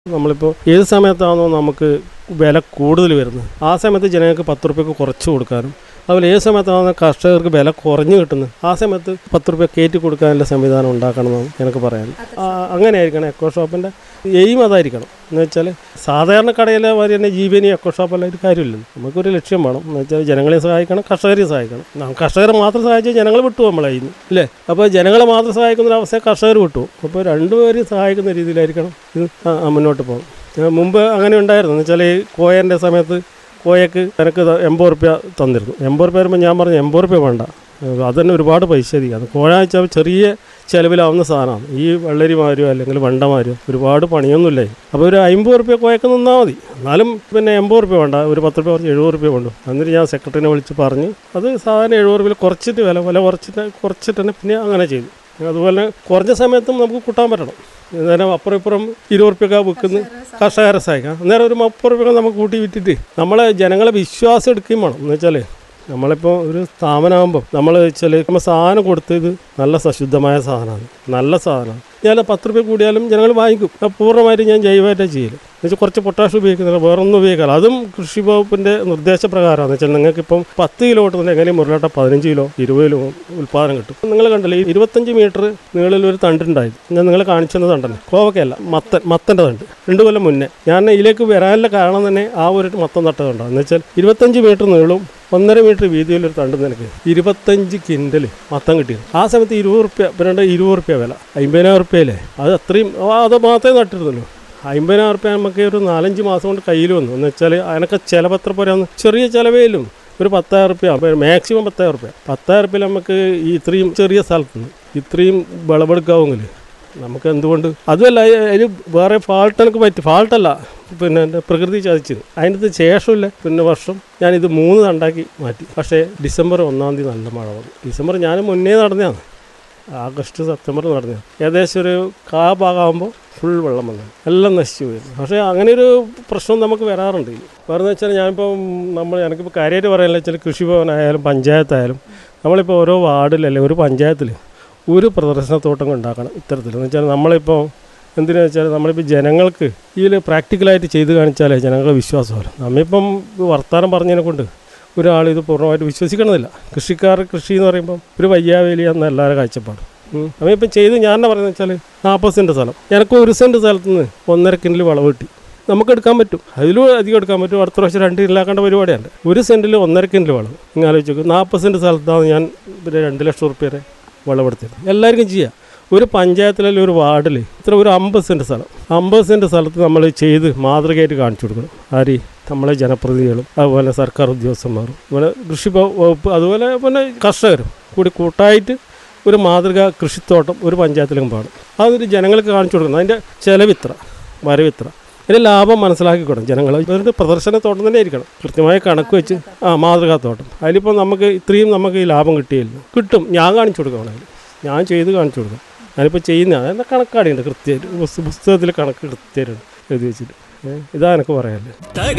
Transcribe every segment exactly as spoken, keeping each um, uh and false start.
നമ്മളിപ്പോൾ ഏത് സമയത്താണോ നമുക്ക് വില കൂടുതൽ വരുന്നത് ആ സമയത്ത് ജനങ്ങൾക്ക് പത്ത് റുപ്യക്ക് കുറച്ച് കൊടുക്കാനും, അതുപോലെ ഏത് സമയത്താണോ കർഷകർക്ക് വില കുറഞ്ഞു കിട്ടുന്നത് ആ സമയത്ത് പത്ത് റുപ്യ കയറ്റി കൊടുക്കാനുള്ള സംവിധാനം ഉണ്ടാക്കണമെന്നാണ് എനിക്ക് പറയാൻ. അങ്ങനെ ആയിരിക്കണം എക്കോ ഷോപ്പിൻ്റെ എയിം, അതായിരിക്കണം. എന്ന് വെച്ചാൽ സാധാരണ കടയിലെ മാതിരി തന്നെ ജീവനി എക്കോ ഷോപ്പല്ല ഒരു കാര്യമില്ല. നമുക്കൊരു ലക്ഷ്യം വേണം. എന്ന് വെച്ചാൽ ജനങ്ങളെ സഹായിക്കണം, കർഷകരെ സഹായിക്കണം. കർഷകരെ മാത്രം സഹായിച്ചാൽ ജനങ്ങൾ വിട്ടു നമ്മളായിരുന്നു ഇല്ലേ. അപ്പോൾ ജനങ്ങളെ മാത്രം സഹായിക്കുന്ന അവസ്ഥ കർഷകർ വിട്ടു. അപ്പോൾ രണ്ടുപേരും സഹായിക്കുന്ന രീതിയിലായിരിക്കണം ഇത് മുന്നോട്ട് പോകും. മുമ്പ് അങ്ങനെ ഉണ്ടായിരുന്നു. എന്ന് വെച്ചാൽ ഈ കോയൻ്റെ സമയത്ത് കോയക്ക് എനിക്ക് എൺപത് റുപ്യ തന്നിരുന്നു. എൺപത് റുപ്യ വരുമ്പോൾ ഞാൻ പറഞ്ഞു എൺപത് റുപ്യ വേണ്ട, അത് തന്നെ ഒരുപാട് പൈസ അധികമാണ്. കോഴ വെച്ചാൽ ചെറിയ ചിലവിലാവുന്ന സാധനമാണ്. ഈ വെള്ളരിമാരോ അല്ലെങ്കിൽ വണ്ടമാരോ ഒരുപാട് പണിയൊന്നുമില്ലേ. അപ്പോൾ ഒരു അമ്പത് റുപ്യ കോയക്ക് നിന്നാൽ മതി. എന്നാലും പിന്നെ എൺപത് റുപ്യ വേണ്ട, ഒരു പത്ത് റുപ്യ കുറച്ച് എഴുപത് റുപ്യ വേണ്ടു. എന്നിട്ട് ഞാൻ സെക്രട്ടറിനെ വിളിച്ച് പറഞ്ഞ് അത് സാധാരണ എഴുപത് റുപ്യയിൽ കുറച്ചിട്ട് വില വില കുറച്ചിട്ട് കുറച്ചിട്ട് തന്നെ പിന്നെ അങ്ങനെ ചെയ്തു. അതുപോലെ കുറഞ്ഞ സമയത്തും നമുക്ക് കൂട്ടാൻ പറ്റണം. അന്നേരം അപ്പുറം ഇപ്പുറം ഇരുപത് റുപ്യൊക്കെ വിൽക്കുന്ന കർഷകരെ സഹായിക്കാം. അന്നേരം ഒരു മുപ്പത് റുപ്യൊക്കെ നമുക്ക് കൂട്ടി വിറ്റിട്ട് നമ്മളെ ജനങ്ങളെ വിശ്വാസം എടുക്കുകയും വേണം. എന്ന് വെച്ചാൽ നമ്മളിപ്പോൾ ഒരു സ്ഥാപനമാകുമ്പോൾ നമ്മൾ വെച്ചാൽ നമ്മൾ സാധനം കൊടുത്ത് ഇത് നല്ല സശുദ്ധമായ സാധനമാണ്, നല്ല സാധനമാണ്. ഞാൻ പത്ത് റുപ്യ കൂടിയാലും ജനങ്ങൾ വാങ്ങിക്കും. പൂർണ്ണമായിട്ട് ഞാൻ ജൈവമായിട്ടാണ് ചെയ്യൽ. എന്ന് വെച്ചാൽ കുറച്ച് പൊട്ടാഷ് ഉപയോഗിക്കുന്നില്ല, വേറൊന്നും ഉപയോഗിക്കാറ്. അതും കൃഷി വകുപ്പിൻ്റെ നിർദ്ദേശപ്രകാരമാണെന്ന് വെച്ചാൽ നിങ്ങൾക്കിപ്പം പത്ത് കിലോ കിട്ടുന്നുണ്ട് എങ്ങനെ മുരളട്ട പതിനഞ്ച് കിലോ ഇരുപത് കിലോ ഉൽപ്പാദനം കിട്ടും. നിങ്ങൾ കണ്ടല്ലോ ഈ ഇരുപത്തഞ്ച് മീറ്റർ നീളിലൊരു തണ്ടുണ്ടായി. ഞാൻ നിങ്ങൾ കാണിച്ചെന്ന തണ്ടന്നെ കോവക്കയല്ല, മത്തൻ മത്തൻ്റെ തണ്ട് രണ്ട് കൊല്ലം മുന്നേ. ഞാൻ ഇതിലേക്ക് വരാനുള്ള കാരണം തന്നെ ആ ഒരു മത്തം നട്ടതുകൊണ്ടാണ്. എന്ന് വെച്ചാൽ ഇരുപത്തഞ്ച് മീറ്റർ നീളും ഒന്നര മീറ്റർ വീതിയിലൊരു തണ്ട് നിനക്ക് ഇരുപത്തഞ്ച് കിൻഡൽ മത്തം കിട്ടിയത്. ആ സമയത്ത് ഇരുപത് റുപ്യ പിന്നെ ഇരുപത് റുപ്യ വില, അമ്പതിനായിരം റുപ്യയില്ലേ. അത് അത്രയും അത് മാത്രമേ നട്ടിരുന്നുള്ളൂ. അമ്പതിനായിരം റുപ്യ നമുക്ക് ഒരു നാലഞ്ച് മാസം കൊണ്ട് കയ്യിൽ വന്നു. എന്ന് വെച്ചാൽ അതിനൊക്കെ ചിലവത്ര പോരാന്ന് ചെറിയ ചിലവേലും ഒരു പത്തായിരം റുപ്യ മാക്സിമം പത്തായിരം റുപ്യ പത്തായിരം റുപ്യയിൽ നമുക്ക് ഈ ഇത്രയും ചെറിയ സ്ഥലത്ത് നിന്ന് ഇത്രയും വിളവെടുക്കാമെങ്കിൽ നമുക്ക് എന്തുകൊണ്ട് അതുമല്ല അതിന് വേറെ ഫാൾട്ട് എനിക്ക് പറ്റി ഫാൾട്ടല്ല പിന്നെ എൻ്റെ പ്രകൃതി ചതിച്ചത്. അതിനകത്ത് ശേഷമില്ല പിന്നെ വർഷം ഞാനിത് മൂന്ന് തണ്ടാക്കി മാറ്റി. പക്ഷേ ഡിസംബർ ഒന്നാം തീയതി നല്ല മഴ വന്നു. ഡിസംബർ ഞാൻ മുന്നേ നടന്നതാണ്, ആഗസ്റ്റ് സെപ്റ്റംബർ നടന്നതാണ്. ഏകദേശം ഒരു കാ ഭാഗമാകുമ്പോൾ ഫുൾ വെള്ളം വന്നു, എല്ലാം നശിച്ചു പോയിരുന്നു. പക്ഷേ അങ്ങനെയൊരു പ്രശ്നം നമുക്ക് വരാറുണ്ട്. വേറെ വെച്ചാൽ ഞാനിപ്പം നമ്മൾ എനിക്കിപ്പോൾ കാര്യമായിട്ട് പറയാനില്ല വെച്ചാൽ കൃഷിഭവനായാലും പഞ്ചായത്തായാലും നമ്മളിപ്പോൾ ഓരോ വാർഡിലല്ലേ ഒരു പഞ്ചായത്തിൽ ഒരു പ്രദർശനത്തോട്ടം ഉണ്ടാക്കണം ഇത്തരത്തിൽ. എന്ന് വെച്ചാൽ നമ്മളിപ്പോൾ എന്തിനാണെന്ന് വെച്ചാൽ നമ്മളിപ്പോൾ ജനങ്ങൾക്ക് ഇതിൽ പ്രാക്ടിക്കലായിട്ട് ചെയ്ത് കാണിച്ചാലേ ജനങ്ങളുടെ വിശ്വാസമല്ല. നമ്മളിപ്പം വർത്തമാനം പറഞ്ഞതിനെ കൊണ്ട് ഒരാൾ ഇത് പൂർണ്ണമായിട്ട് വിശ്വസിക്കണമെന്നില്ല. കൃഷിക്കാർ കൃഷി എന്ന് പറയുമ്പം ഒരു വയ്യാവേലി എന്ന എല്ലാവരും കാഴ്ചപ്പാട്. നമ്മളിപ്പം ചെയ്ത് ഞാൻ തന്നെ പറയുന്നത് വെച്ചാൽ നാൽപ്പത് സെൻറ്റ് സ്ഥലം എനിക്ക് ഒരു സെൻറ്റ് സ്ഥലത്ത് നിന്ന് ഒന്നര കിൻഡിൽ വിളവ് കിട്ടി. നമുക്ക് എടുക്കാൻ പറ്റും, അതിലും അധികം എടുക്കാൻ പറ്റും. അടുത്ത പ്രാവശ്യം രണ്ട് കിൻഡിലാക്കേണ്ട പരിപാടിയാണ്. ഒരു സെൻറ്റിൽ ഒന്നര കിൻഡിൽ വിളവ് നിങ്ങൾ ആലോചിച്ച് നോക്കും. നാൽപ്പത് സെൻറ്റ് സ്ഥലത്താണ് ഞാൻ പിന്നെ രണ്ട് ലക്ഷം റുപ്യ വിളവെടുത്തത്. എല്ലാവർക്കും ചെയ്യാം. ഒരു പഞ്ചായത്തിലല്ല ഒരു വാർഡിൽ ഇത്ര ഒരു അമ്പത് സെൻറ്റ് സ്ഥലം അമ്പത് സെൻറ്റ് സ്ഥലത്ത് നമ്മൾ ചെയ്ത് മാതൃകയായിട്ട് കാണിച്ചു കൊടുക്കണം. ആര് നമ്മളെ ജനപ്രതിനിധികളും അതുപോലെ സർക്കാർ ഉദ്യോഗസ്ഥന്മാരും അതുപോലെ കൃഷി വകുപ്പ് അതുപോലെ പിന്നെ കർഷകരും കൂടി കൂട്ടായിട്ട് ഒരു മാതൃക കൃഷിത്തോട്ടം ഒരു പഞ്ചായത്തിലും പാടും. അതൊരു ജനങ്ങൾക്ക് കാണിച്ചു കൊടുക്കണം. അതിൻ്റെ ചിലവിത്ര വരവിത്ര അതിൻ്റെ ലാഭം മനസ്സിലാക്കി കൊടുക്കണം ജനങ്ങൾ. ഇവരുടെ പ്രദർശനത്തോട്ടം തന്നെ ആയിരിക്കണം, കൃത്യമായ കണക്ക് വെച്ച് ആ മാതൃകാത്തോട്ടം. അതിലിപ്പോൾ നമുക്ക് ഇത്രയും നമുക്ക് ഈ ലാഭം കിട്ടിയില്ല കിട്ടും. ഞാൻ കാണിച്ചു കൊടുക്കണം, അതിൽ ഞാൻ ചെയ്ത് കാണിച്ചു കൊടുക്കാം. ഞാനിപ്പോൾ ചെയ്യുന്ന അതെന്നെ കണക്കാടിയുണ്ട് കൃത്യമായിട്ട് പുസ്തകത്തിൽ കണക്ക് കൃത്യമായിട്ട് എഴുതി വെച്ചിട്ട്. ഇതാ എനിക്ക് പറയാല്ലേ.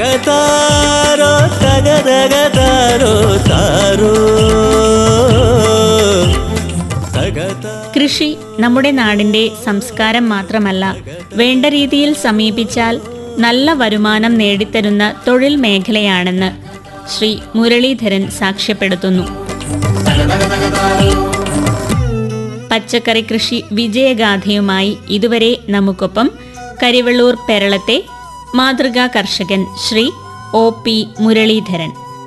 കൃഷി നമ്മുടെ നാടിന്റെ സംസ്കാരം മാത്രമല്ല, വേണ്ട രീതിയിൽ സമീപിച്ചാൽ നല്ല വരുമാനം നേടിത്തരുന്ന തൊഴിൽ മേഖലയാണെന്ന് ശ്രീ മുരളീധരൻ സാക്ഷ്യപ്പെടുത്തുന്നു. പച്ചക്കറി കൃഷി വിജയഗാഥയുമായി ഇതുവരെ നമുക്കൊപ്പം കരിവള്ളൂർ പെരളത്തെ മാതൃകാ കർഷകൻ ശ്രീ ഒ പി മുരളീധരൻ.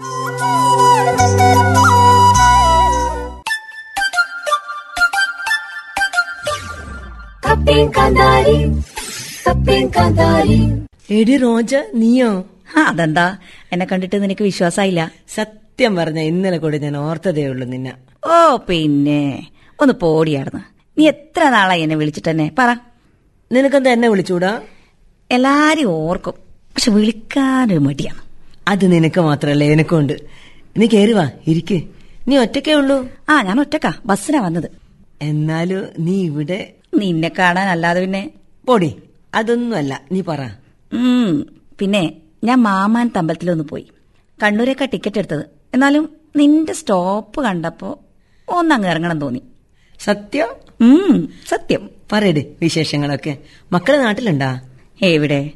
എടി റോജ നീയോ? അതെന്താ എന്നെ കണ്ടിട്ട് നിനക്ക് വിശ്വാസായില്ല? സത്യം പറഞ്ഞ ഇന്നലെ കൂടെ ഞാൻ ഓർത്തതേ ഉള്ളൂ നിന്നെ. ഓ പിന്നെ ഒന്ന് പോടിയാർന്ന്. നീ എത്ര നാളായി എന്നെ വിളിച്ചിട്ടെന്നെ പറ. നിനക്കെന്താ എന്നെ വിളിച്ചൂടാ? എല്ലാരും ഓർക്കും, പക്ഷെ വിളിക്കാനൊരു മടിയാണ്. അത് നിനക്ക് മാത്രല്ലേ എനക്കുണ്ട്. നീ കേറുവാ, ഇരിക്ക്. നീ ഒറ്റക്കേ ഉള്ളൂ? ആ ഞാൻ ഒറ്റക്കാ, ബസ്സിനാ വന്നത്. എന്നാലും നീ ഇവിടെ നിന്നെ കാണാൻ അല്ലാതെ പിന്നെ. പോടി, അതൊന്നുമല്ല, നീ പറ. ഉം പിന്നെ ഞാൻ മാമാൻ തമ്പലത്തിലൊന്ന് പോയി. കണ്ണൂരേക്കാ ടിക്കറ്റ് എടുത്തത്. എന്നാലും നിന്റെ സ്റ്റോപ്പ് കണ്ടപ്പോ ഒന്നങ്ങ് ഇറങ്ങണം തോന്നി. സത്യം? ഉം സത്യം. പറയട് വിശേഷങ്ങളൊക്കെ. മക്കള് നാട്ടിലുണ്ടാ? എവിടെ?